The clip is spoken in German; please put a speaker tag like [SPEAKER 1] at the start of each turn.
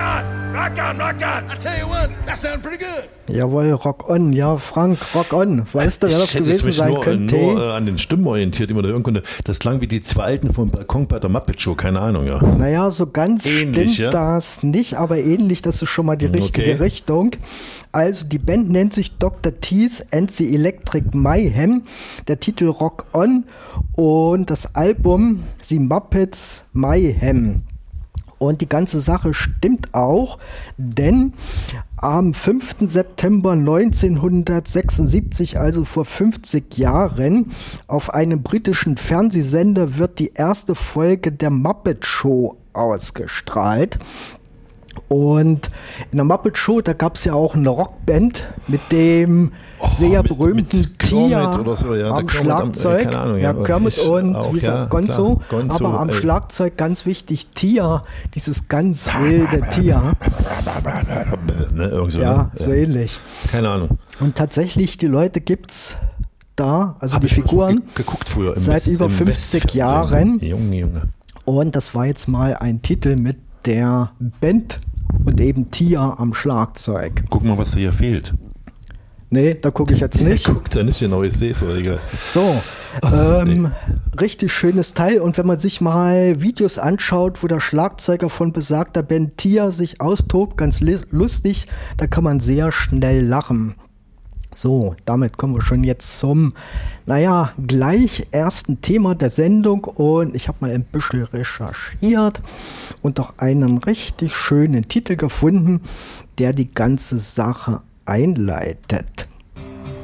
[SPEAKER 1] I tell you what, that sounds pretty good.
[SPEAKER 2] Jawohl, Rock On. Ja, Frank, Rock On. Weißt du, wer das gewesen sein könnte?
[SPEAKER 3] Ich nur an den Stimmen orientiert. Immer das klang wie die zwei Alten vom Balkon bei der Muppet Show. Keine Ahnung, ja.
[SPEAKER 2] Naja, so ganz
[SPEAKER 3] ähnlich,
[SPEAKER 2] stimmt
[SPEAKER 3] ja?
[SPEAKER 2] Das nicht, aber ähnlich, das ist schon mal die richtige Richtung. Also die Band nennt sich Dr. Teeth and the Electric Mayhem, der Titel Rock On und das Album The Muppets Mayhem. Und die ganze Sache stimmt auch, denn am 5. September 1976, also vor 50 Jahren, auf einem britischen Fernsehsender wird die erste Folge der Muppet Show ausgestrahlt. Und in der Muppet Show, da gab es ja auch eine Rockband mit dem sehr berühmten Tia
[SPEAKER 3] so, ja,
[SPEAKER 2] am Schlagzeug.
[SPEAKER 3] Keine Ahnung,
[SPEAKER 2] ja, Kermit und
[SPEAKER 3] auch,
[SPEAKER 2] wie gesagt, Gonzo. Aber am Schlagzeug ganz wichtig Tia, dieses ganz wilde Tia.
[SPEAKER 3] Ne, so,
[SPEAKER 2] ja,
[SPEAKER 3] ne?
[SPEAKER 2] So ähnlich.
[SPEAKER 3] Keine Ahnung.
[SPEAKER 2] Und tatsächlich, die Leute gibt's da, also
[SPEAKER 3] Hab
[SPEAKER 2] die Figuren,
[SPEAKER 3] geguckt früher
[SPEAKER 2] seit über 50 Jahren.
[SPEAKER 3] Junge.
[SPEAKER 2] Und das war jetzt mal ein Titel mit der Band und eben Tia am Schlagzeug.
[SPEAKER 3] Guck mal, was da hier fehlt.
[SPEAKER 2] Nee, da gucke ich jetzt nicht.
[SPEAKER 3] Guckt ja nicht genau, ich sehe es, aber egal.
[SPEAKER 2] So, richtig schönes Teil. Und wenn man sich mal Videos anschaut, wo der Schlagzeuger von besagter Band Tia sich austobt, ganz lustig, da kann man sehr schnell lachen. So, damit kommen wir schon jetzt zum, gleich ersten Thema der Sendung und ich habe mal ein bisschen recherchiert und auch einen richtig schönen Titel gefunden, der die ganze Sache einleitet.